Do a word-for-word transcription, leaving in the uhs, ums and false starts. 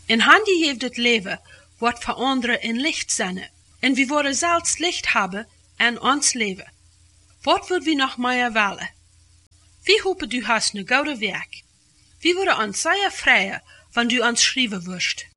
In Handi heeft het leven wat voor anderen in licht zijn. En we worden zelfs licht hebben en ons leven. Wat wil we nog meer willen? We hopen du hast ne gouden werk. We worden ons zeer vrije, wanneer du ons schrijven wirst.